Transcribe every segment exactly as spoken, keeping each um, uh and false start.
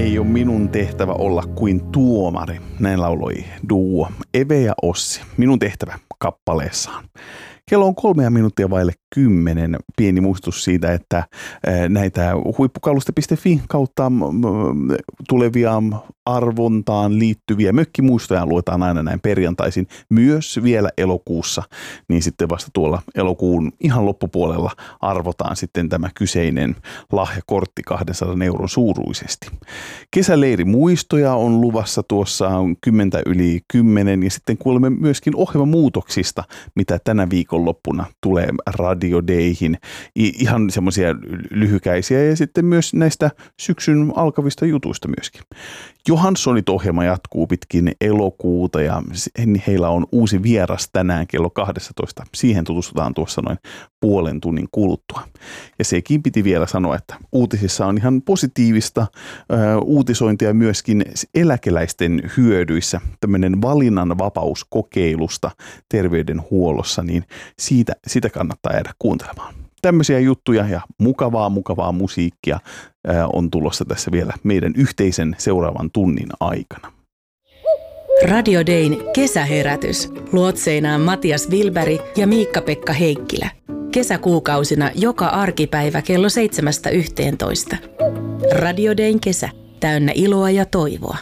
Ei ole minun tehtävä olla kuin tuomari, näin lauloi duo Eve ja Ossi Minun tehtävä kappaleessaan. Kello on kolmea minuuttia vaille kymmenen. Pieni muistutus siitä, että näitä huippukaluste piste fi kautta tulevia arvontaan liittyviä mökkimuistoja luetaan aina näin perjantaisin myös vielä elokuussa. Niin sitten vasta tuolla elokuun ihan loppupuolella arvotaan sitten tämä kyseinen lahjakortti kahdensadan euron suuruisesti. Kesäleirimuistoja on luvassa tuossa kymmentä yli kymmenen ja sitten kuulemme myöskin ohjelmamuutoksista, mitä tänä viikonloppuna tulee Radio Dayhin. Ihan semmoisia lyhykäisiä ja sitten myös näistä syksyn alkavista jutuista myöskin. Johanssonit ohjelma jatkuu pitkin elokuuta ja heillä on uusi vieras tänään kello kaksitoista. Siihen tutustutaan tuossa noin puolen tunnin kuluttua. Ja sekin piti vielä sanoa, että uutisissa on ihan positiivista äh, uutisointia myöskin eläkeläisten hyödyissä. Tämmöinen valinnanvapauskokeilusta terveydenhuollossa, niin siitä, sitä kannattaa jäädä kuuntelemaan. Tämmöisiä juttuja ja mukavaa, mukavaa musiikkia on tulossa tässä vielä meidän yhteisen seuraavan tunnin aikana. Radio Dayn kesäherätys. Luotseinaan Matias Wilberg ja Miikka-Pekka Heikkilä. Kesäkuukausina joka arkipäivä kello seitsemästä yhteentoista. Radio Dayn kesä. Täynnä iloa ja toivoa.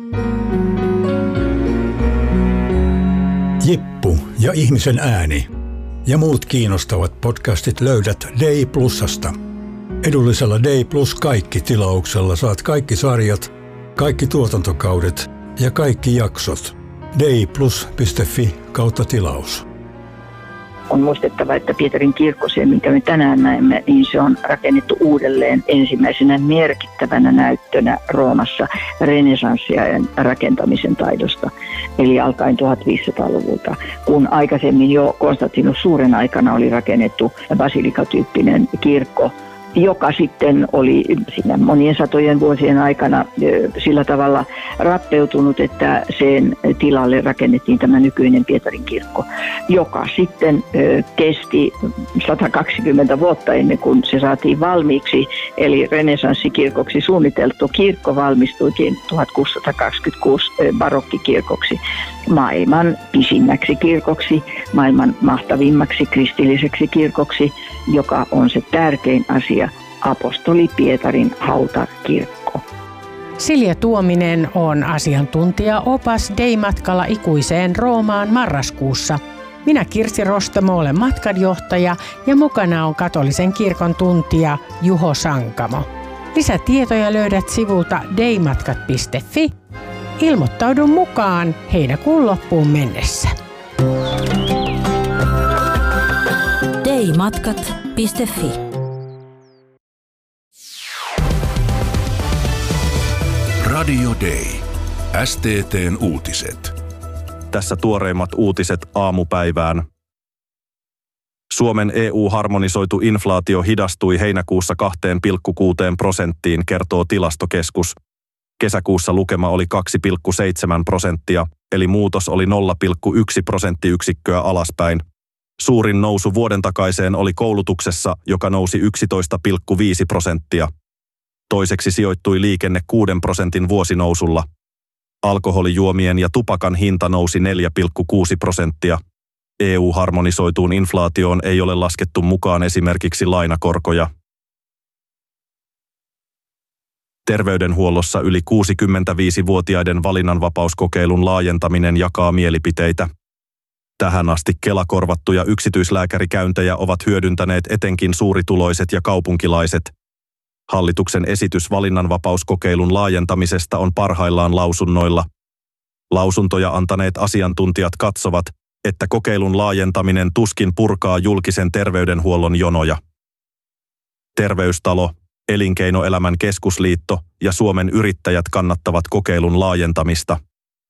Jippu ja ihmisen ääni. Ja muut kiinnostavat podcastit löydät Day Plusasta. Edullisella Day Plus kaikki -tilauksella saat kaikki sarjat, kaikki tuotantokaudet ja kaikki jaksot. dayplus piste fi kautta tilaus. On muistettava, että Pietarin kirkko, se minkä me tänään näemme, niin se on rakennettu uudelleen ensimmäisenä merkittävänä näyttönä Roomassa renessanssiajan rakentamisen taidosta. Eli alkaen tuhatviisisataaluvulta, kun aikaisemmin jo Konstantinus Suuren aikana oli rakennettu basilikatyyppinen kirkko, joka sitten oli siinä monien satojen vuosien aikana sillä tavalla rappeutunut, että sen tilalle rakennettiin tämä nykyinen Pietarin kirkko, joka sitten kesti sata kaksikymmentä vuotta ennen kuin se saatiin valmiiksi, eli renessanssikirkoksi suunniteltu kirkko valmistuikin tuhatkuusisataakaksikymmentäkuusi barokkikirkoksi, maailman pisimmäksi kirkoksi, maailman mahtavimmaksi kristilliseksi kirkoksi, joka on se tärkein asia, apostoli Pietarin hautakirkko. Silja Tuominen on asiantuntija opas Day-matkalla ikuiseen Roomaan marraskuussa. Minä Kirsi Rostamo olen matkanjohtaja ja mukana on katolisen kirkon tuntija Juho Sankamo. Lisätietoja löydät sivulta daymatkat piste fi. Ilmoittaudu mukaan heinäkuun loppuun mennessä. daymatkat piste fi. Radio Day. S T T:n uutiset. Tässä tuoreimmat uutiset aamupäivään. Suomen E U-harmonisoitu inflaatio hidastui heinäkuussa kaksi pilkku kuusi prosenttiin, kertoo Tilastokeskus. Kesäkuussa lukema oli kaksi pilkku seitsemän prosenttia, eli muutos oli nolla pilkku yksi prosenttiyksikköä alaspäin. Suurin nousu vuoden takaiseen oli koulutuksessa, joka nousi yksitoista pilkku viisi prosenttia. Toiseksi sijoittui liikenne kuuden prosentin vuosinousulla. Alkoholijuomien ja tupakan hinta nousi neljä pilkku kuusi prosenttia. E U-harmonisoituun inflaatioon ei ole laskettu mukaan esimerkiksi lainakorkoja. Terveydenhuollossa yli kuusikymmentäviisivuotiaiden valinnanvapauskokeilun laajentaminen jakaa mielipiteitä. Tähän asti Kela-korvattuja yksityislääkärikäyntejä ovat hyödyntäneet etenkin suurituloiset ja kaupunkilaiset. Hallituksen esitys valinnanvapauskokeilun laajentamisesta on parhaillaan lausunnoilla. Lausuntoja antaneet asiantuntijat katsovat, että kokeilun laajentaminen tuskin purkaa julkisen terveydenhuollon jonoja. Terveystalo, Elinkeinoelämän keskusliitto ja Suomen yrittäjät kannattavat kokeilun laajentamista.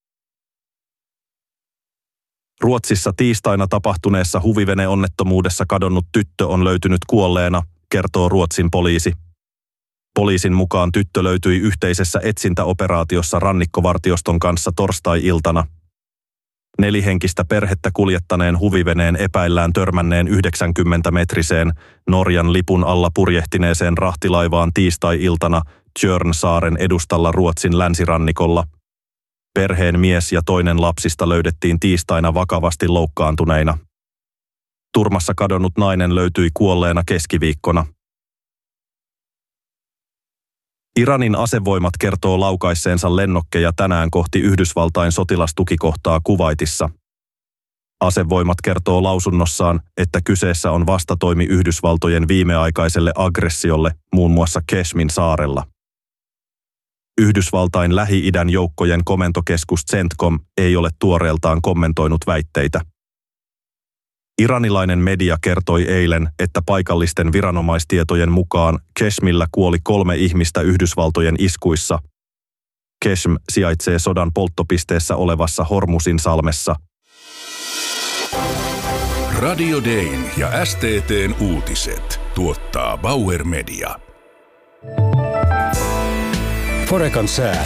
Ruotsissa tiistaina tapahtuneessa huviveneonnettomuudessa kadonnut tyttö on löytynyt kuolleena, kertoo Ruotsin poliisi. Poliisin mukaan tyttö löytyi yhteisessä etsintäoperaatiossa rannikkovartioston kanssa torstai-iltana. Nelihenkistä perhettä kuljettaneen huviveneen epäillään törmänneen yhdeksänkymmentämetriseen Norjan lipun alla purjehtineeseen rahtilaivaan tiistai-iltana Tjörnsaaren edustalla Ruotsin länsirannikolla. Perheen mies ja toinen lapsista löydettiin tiistaina vakavasti loukkaantuneina. Turmassa kadonnut nainen löytyi kuolleena keskiviikkona. Iranin asevoimat kertoo laukaisseensa lennokkeja tänään kohti Yhdysvaltain sotilastukikohtaa Kuwaitissa. Asevoimat kertoo lausunnossaan, että kyseessä on vastatoimi Yhdysvaltojen viimeaikaiselle aggressiolle muun muassa Kashmin saarella. Yhdysvaltain Lähi-idän joukkojen komentokeskus CENTCOM ei ole tuoreeltaan kommentoinut väitteitä. Iranilainen media kertoi eilen, että paikallisten viranomaistietojen mukaan Kashmilla kuoli kolme ihmistä Yhdysvaltojen iskuissa. Kashm sijaitsee sodan polttopisteessä olevassa Hormuzin salmessa. Radio Dayn ja S T T:n uutiset tuottaa Bauer Media. Forekan sää.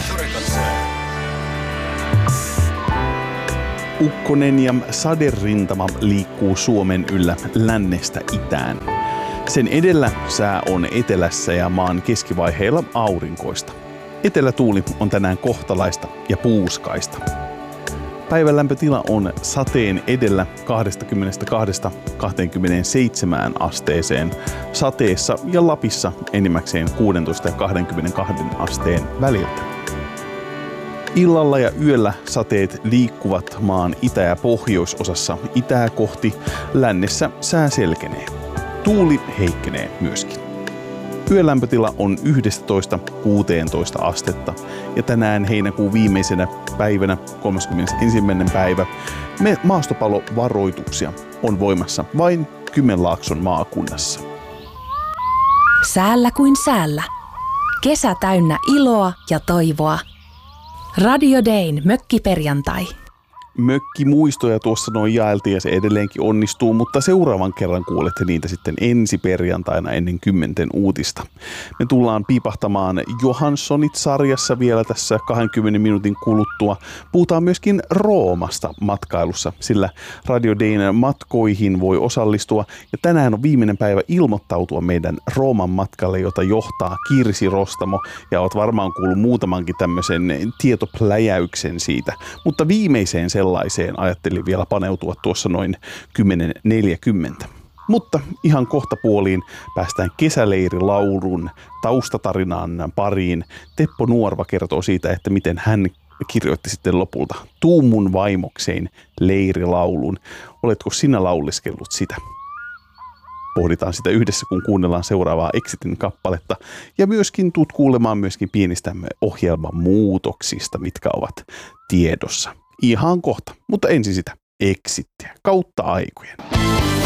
Ukkonen ja saderintama liikkuu Suomen yllä lännestä itään. Sen edellä sää on etelässä ja maan keskivaiheilla aurinkoista. Etelätuuli on tänään kohtalaista ja puuskaista. Päivän lämpötila on sateen edellä kaksikymmentäkaksi kaksikymmentäseitsemän asteeseen, sateessa ja Lapissa enimmäkseen kuusitoista ja kaksikymmentäkaksi asteen väliltä. Illalla ja yöllä sateet liikkuvat maan itä- ja pohjoisosassa itää kohti, lännessä sää selkenee. Tuuli heikkenee myöskin. Yölämpötila on yksitoista kuusitoista astetta ja tänään heinäkuun viimeisenä päivänä, kolmaskymmenesensimmäinen päivä, me maastopalovaroituksia on voimassa vain Kymenlaakson maakunnassa. Säällä kuin säällä. Kesä täynnä iloa ja toivoa. Radio Dayn mökkiperjantai. Mökkimuistoja tuossa noin jaeltiin ja se edelleenkin onnistuu, mutta seuraavan kerran kuulette niitä sitten ensi perjantaina ennen kymmenten uutista. Me tullaan piipahtamaan Johanssonit-sarjassa vielä tässä kahdenkymmenen minuutin kuluttua. Puhutaan myöskin Roomasta matkailussa, sillä Radio Dayn matkoihin voi osallistua. Ja tänään on viimeinen päivä ilmoittautua meidän Rooman matkalle, jota johtaa Kirsi Rostamo. Ja olet varmaan kuullut muutamankin tämmöisen tietopläjäyksen siitä, mutta viimeiseen sellaiseen ajattelin vielä paneutua tuossa noin kymmenen neljäkymmentä. Mutta ihan kohta puoliin päästään kesäleirilaulun taustatarinaan pariin. Teppo Nuorva kertoo siitä, että miten hän kirjoitti sitten lopulta Tuumun vaimokseen leirilaulun. Oletko sinä lauliskellut sitä? Pohditaan sitä yhdessä, kun kuunnellaan seuraavaa Exitin kappaletta. Ja myöskin tuut kuulemaan myöskin pienistämme ohjelman muutoksista, mitkä ovat tiedossa. Ihan kohta, mutta ensin sitä Exittiä kautta aikojen.